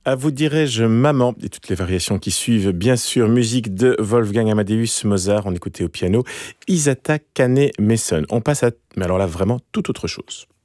À vous dirais-je maman et toutes les variations qui suivent, bien sûr, musique de Wolfgang Amadeus Mozart, on écoutait au piano Isata Kane-Messon. On passe à, mais alors là, vraiment tout autre chose.